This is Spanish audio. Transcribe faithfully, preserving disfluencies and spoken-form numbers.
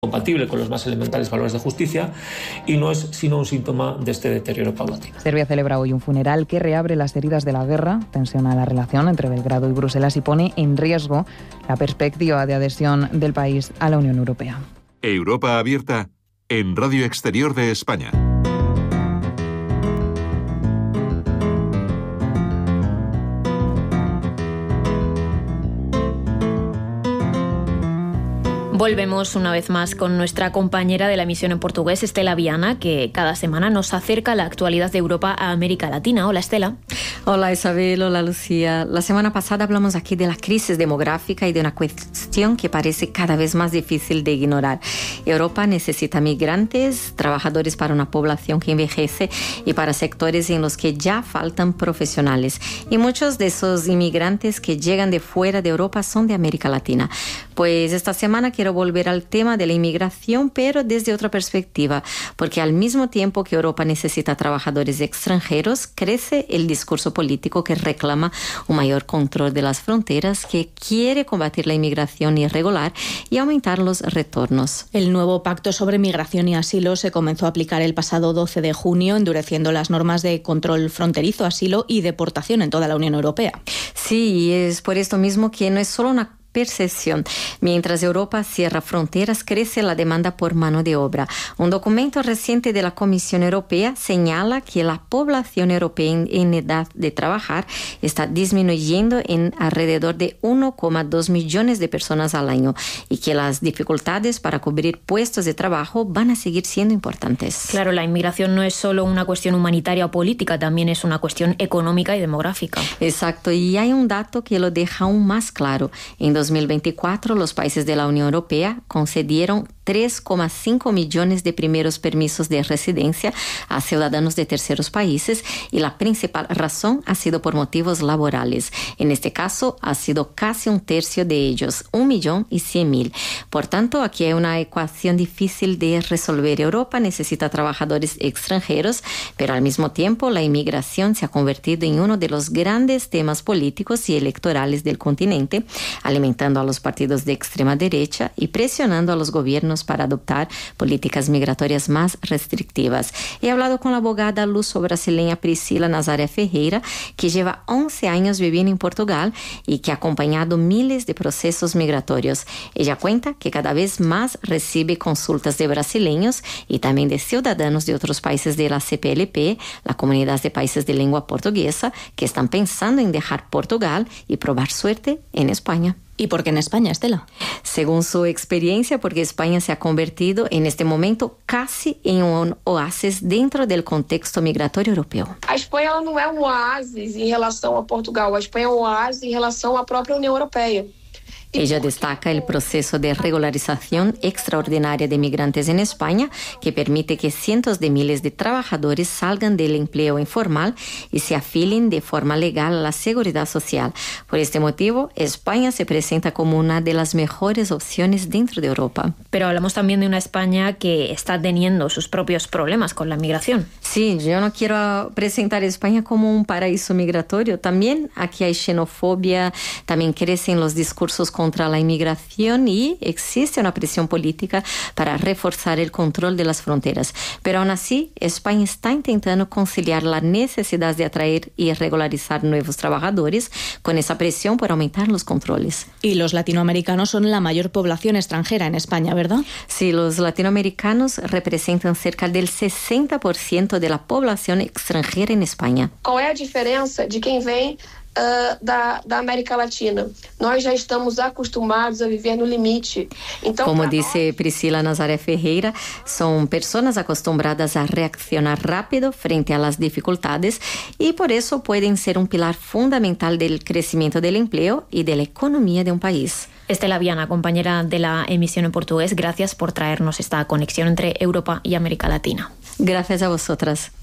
compatible con los más elementales valores de justicia y no es sino un síntoma de este deterioro paulatino. Serbia celebra hoy un funeral que reabre las heridas de la guerra, tensiona la relación entre Belgrado y Bruselas y pone en riesgo la perspectiva de adhesión del país a la Unión Europea. Europa abierta en Radio Exterior de España. Volvemos una vez más con nuestra compañera de la emisión en portugués, Estela Viana, que cada semana nos acerca la actualidad de Europa a América Latina. Hola, Estela. Hola, Isabel. Hola, Lucía. La semana pasada hablamos aquí de la crisis demográfica y de una cuestión que parece cada vez más difícil de ignorar. Europa necesita migrantes, trabajadores para una población que envejece y para sectores en los que ya faltan profesionales. Y muchos de esos inmigrantes que llegan de fuera de Europa son de América Latina. Pues esta semana quiero volver al tema de la inmigración, pero desde otra perspectiva, porque al mismo tiempo que Europa necesita trabajadores extranjeros, crece el discurso político que reclama un mayor control de las fronteras, que quiere combatir la inmigración irregular y aumentar los retornos. El nuevo pacto sobre migración y asilo se comenzó a aplicar el pasado doce de junio, endureciendo las normas de control fronterizo, asilo y deportación en toda la Unión Europea. Sí, y es por esto mismo que no es solo una percepción. Mientras Europa cierra fronteras, crece la demanda por mano de obra. Un documento reciente de la Comisión Europea señala que la población europea en, en edad de trabajar está disminuyendo en alrededor de uno coma dos millones de personas al año y que las dificultades para cubrir puestos de trabajo van a seguir siendo importantes. Claro, la inmigración no es solo una cuestión humanitaria o política, también es una cuestión económica y demográfica. Exacto, y hay un dato que lo deja aún más claro. En dos mil veinticuatro, los países de la Unión Europea concedieron tres coma cinco millones de primeros permisos de residencia a ciudadanos de terceros países y la principal razón ha sido por motivos laborales. En este caso, ha sido casi un tercio de ellos, un millón y cien mil. Por tanto, aquí hay una ecuación difícil de resolver. Europa necesita trabajadores extranjeros, pero al mismo tiempo la inmigración se ha convertido en uno de los grandes temas políticos y electorales del continente, alimentando a los partidos de extrema derecha y presionando a los gobiernos para adoptar políticas migratorias más restrictivas. He hablado con la abogada luso-brasileña Priscila Nazaré Ferreira, que lleva once años viviendo en Portugal y que ha acompañado miles de procesos migratorios. Ella cuenta que cada vez más recibe consultas de brasileños y también de ciudadanos de otros países de la C P L P, la Comunidad de Países de Lengua Portuguesa, que están pensando en dejar Portugal y probar suerte en España. ¿Y por qué en España, Estela? Según su experiencia, porque España se ha convertido en este momento casi en un oasis dentro del contexto migratorio europeo. A Espanha não é um oásis em relação a Portugal, a Espanha é um oásis em relação à própria União Europeia. Ella destaca el proceso de regularización extraordinaria de migrantes en España, que permite que cientos de miles de trabajadores salgan del empleo informal y se afilen de forma legal a la seguridad social. Por este motivo, España se presenta como una de las mejores opciones dentro de Europa. Pero hablamos también de una España que está teniendo sus propios problemas con la migración. Sí, yo no quiero presentar a España como un paraíso migratorio. También aquí hay xenofobia, también crecen los discursos contra la inmigración y existe una presión política para reforzar el control de las fronteras. Pero aún así, España está intentando conciliar la necesidad de atraer y regularizar nuevos trabajadores con esa presión por aumentar los controles. Y los latinoamericanos son la mayor población extranjera en España, ¿verdad? Sí, los latinoamericanos representan cerca del sesenta por ciento de la población extranjera en España. ¿Cuál es la diferencia de quien vem Uh, da, da América Latina? Nós já estamos acostumados a viver no limite. Então, como dice Priscila Nazaré Ferreira, son personas acostumbradas a reaccionar rápido frente a las dificultades y por eso pueden ser un pilar fundamental del crecimiento del empleo y de la economía de un país. Estela Viana, compañera de la emisión en portugués, gracias por traernos esta conexión entre Europa y América Latina. Gracias a vosotras.